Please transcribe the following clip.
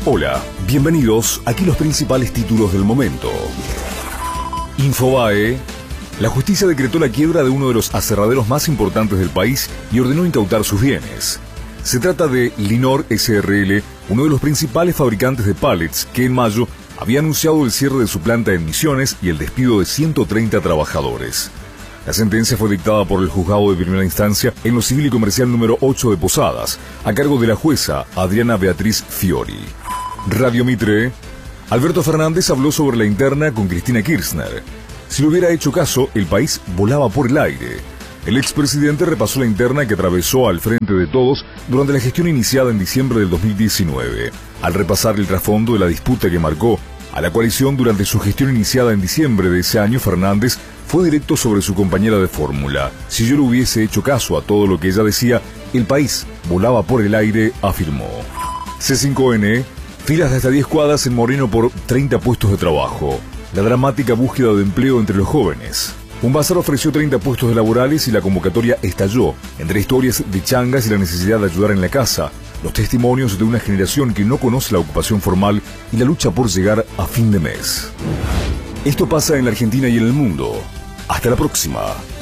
Hola, bienvenidos. Aquí los principales títulos del momento. Infobae. La justicia decretó la quiebra de uno de los aserraderos más importantes del país y ordenó incautar sus bienes. Se trata de Linor SRL, uno de los principales fabricantes de pallets, que en mayo había anunciado el cierre de su planta en Misiones y el despido de 130 trabajadores. La sentencia fue dictada por el juzgado de primera instancia en lo civil y comercial número 8 de Posadas, a cargo de la jueza Adriana Beatriz Fiori. Radio Mitre. Alberto Fernández habló sobre la interna con Cristina Kirchner. Si le hubiera hecho caso, el país volaba por el aire. El expresidente repasó la interna que atravesó al frente de todos durante la gestión iniciada en diciembre del 2019. Al repasar el trasfondo de la disputa que marcó a la coalición durante su gestión iniciada en diciembre de ese año, Fernández fue directo sobre su compañera de fórmula. Si yo le hubiese hecho caso a todo lo que ella decía, el país volaba por el aire, afirmó. C5N. Filas de hasta 10 cuadras en Moreno por 30 puestos de trabajo. La dramática búsqueda de empleo entre los jóvenes. Un bazar ofreció 30 puestos laborales y la convocatoria estalló, entre historias de changas y la necesidad de ayudar en la casa, los testimonios de una generación que no conoce la ocupación formal y la lucha por llegar a fin de mes. Esto pasa en la Argentina y en el mundo. Hasta la próxima.